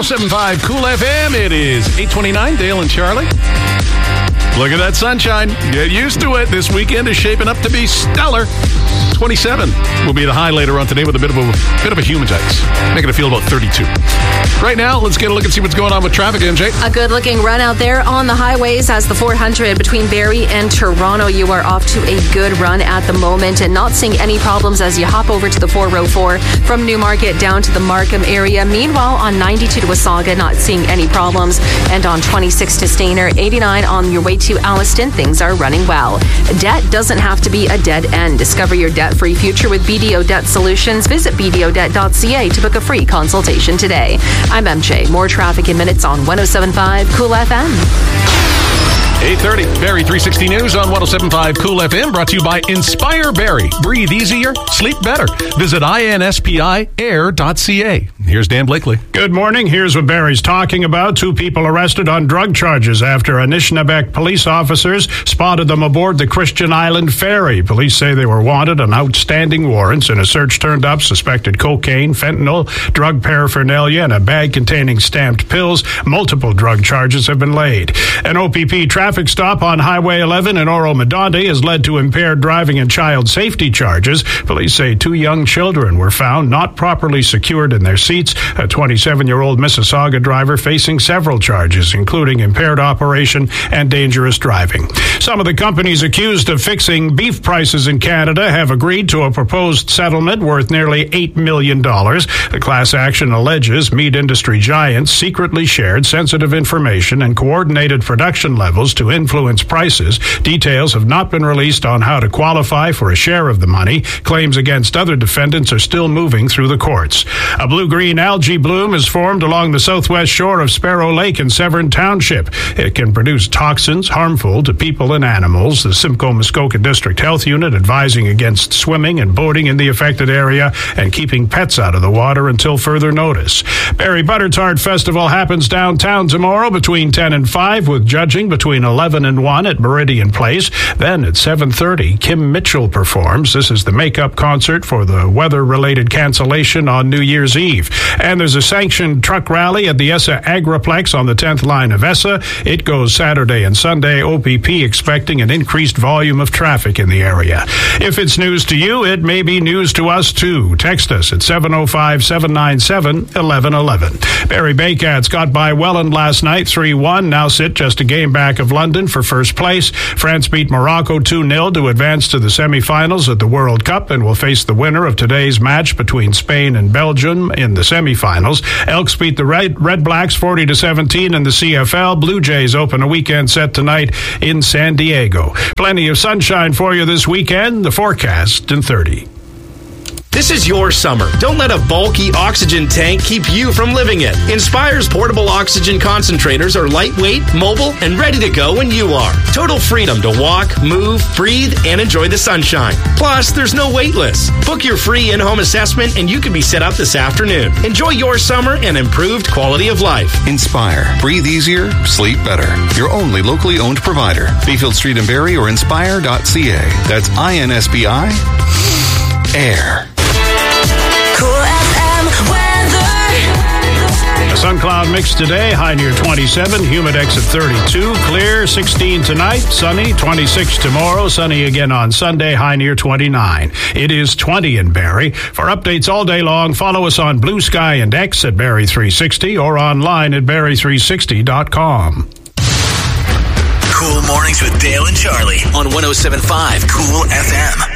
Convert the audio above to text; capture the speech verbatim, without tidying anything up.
oh seven point five Cool F M. It is eight twenty-nine, Dale and Charlie. Look at that sunshine. Get used to it. This weekend is shaping up to be stellar. twenty-seven will be the high later on today with a bit of a bit of a humidity, making it feel about thirty-two. Right now, let's get a look and see what's going on with traffic, M J. A good-looking run out there on the highways as the four hundred between Barrie and Toronto. You are off to a good run at the moment and not seeing any problems as you hop over to the four oh four from Newmarket down to the Markham area. Meanwhile, on ninety-two to Wasaga, not seeing any problems. And on twenty-six to Stainer, eighty-nine on your way to Alliston, things are running well. Debt doesn't have to be a dead end. Discover your debt-free future with B D O Debt Solutions. Visit b d o debt dot c a to book a free consultation today. I'm M J. More traffic in minutes on one oh seven point five Cool F M. eight thirty, Barrie three sixty News on one oh seven point five Cool F M, brought to you by Inspire Barrie. Breathe easier, sleep better. Visit inspire air dot c a. Here's Dan Blakely. Good morning. Here's what Barrie's talking about. Two people arrested on drug charges after Anishinaabeg police officers spotted them aboard the Christian Island ferry. Police say they were wanted on outstanding warrants, and a search turned up suspected cocaine, fentanyl, drug paraphernalia, and a bag containing stamped pills. Multiple drug charges have been laid. An O P P traffic stop on Highway eleven in Oro-Medonte has led to impaired driving and child safety charges. Police say two young children were found not properly secured in their seats. A twenty-seven-year-old Mississauga driver facing several charges, including impaired operation and dangerous driving. Some of the companies accused of fixing beef prices in Canada have agreed to a proposed settlement worth nearly eight million dollars. The class action alleges meat industry giants secretly shared sensitive information and coordinated production levels to influence prices. Details have not been released on how to qualify for a share of the money. Claims against other defendants are still moving through the courts. A blue-green algae bloom is formed along the southwest shore of Sparrow Lake in Severn Township. It can produce toxins harmful to people and animals. The Simcoe Muskoka District Health Unit advising against swimming and boating in the affected area and keeping pets out of the water until further notice. Barrie Butter Tart Festival happens downtown tomorrow between ten and five, with judging between eleven and one at Meridian Place. Then at seven thirty, Kim Mitchell performs. This is the makeup concert for the weather-related cancellation on New Year's Eve. And there's a sanctioned truck rally at the ESSA Agriplex on the tenth line of ESSA. It goes Saturday and Sunday. O P P expecting an increased volume of traffic in the area. If it's news to you, it may be news to us too. Text us at seven oh five, seven nine seven, one one one one. Barrie Baycats got by Welland last night three one. Now sit just a game back of London for first place. France beat Morocco two nil to advance to the semifinals at the World Cup and will face the winner of today's match between Spain and Belgium in the semifinals. Elks beat the Red, Red Blacks forty to seventeen in the C F L. Blue Jays open a weekend set tonight in San Diego. Plenty of sunshine for you this weekend. The forecast in thirty. This is your summer. Don't let a bulky oxygen tank keep you from living it. Inspire's portable oxygen concentrators are lightweight, mobile, and ready to go when you are. Total freedom to walk, move, breathe, and enjoy the sunshine. Plus, there's no wait list. Book your free in-home assessment and you can be set up this afternoon. Enjoy your summer and improved quality of life. Inspire. Breathe easier, sleep better. Your only locally owned provider. Bayfield Street in Barrie or inspire dot c a. That's I N S B I Air. A sun cloud mix today, high near twenty-seven, humidex at thirty-two, clear, sixteen tonight, sunny, twenty-six tomorrow, sunny again on Sunday, high near twenty-nine. It is twenty in Barrie. For updates all day long, follow us on Blue Sky and X at Barrie three sixty or online at barrie three sixty dot com. Cool Mornings with Dale and Charlie on one oh seven point five Cool F M.